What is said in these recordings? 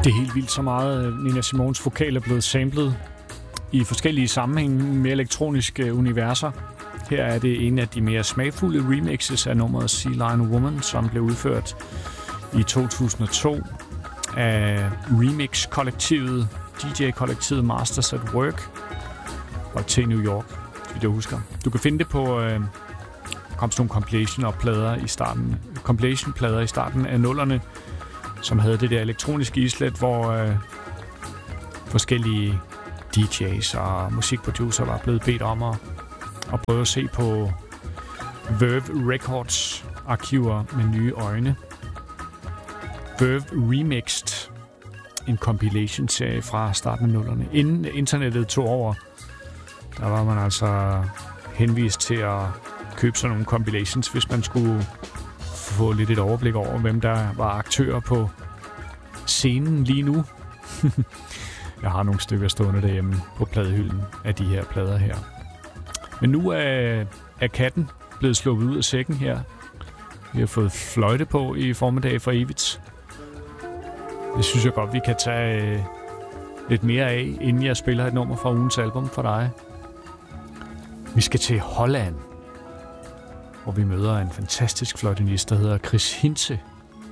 Det er helt vildt så meget. Nina Simones vokal er blevet samlet i forskellige sammenhænge med elektroniske universer. Her er det en af de mere smagfulde remixes af nummeret Sea Lion Woman, som blev udført i 2002 af remix-kollektivet, DJ-kollektivet Masters at Work, og til New York, hvis jeg husker. Du kan finde det på kom sådan nogle compilation-plader i starten af nullerne, som havde det der elektroniske islet, hvor forskellige DJ's og musikproducer var blevet bedt om at prøve at se på Verve Records arkiver med nye øjne. Verve Remixed, en compilation-serie fra starten af nullerne. Inden internettet tog over, der var man altså henvist til at købe sådan nogle compilations, hvis man skulle få lidt et overblik over, hvem der var aktører på scenen lige nu. Jeg har nogle stykker stående derhjemme på pladehylden af de her plader her. Men nu er katten blevet sluppet ud af sækken her. Vi har fået fløjte på i formiddag for evigt. Det synes jeg godt, vi kan tage lidt mere af, inden jeg spiller et nummer fra ugens album for dig. Vi skal til Holland, hvor vi møder en fantastisk fløjtenist, der hedder Chris Hintze,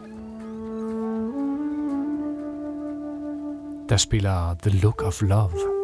der spiller The Look of Love.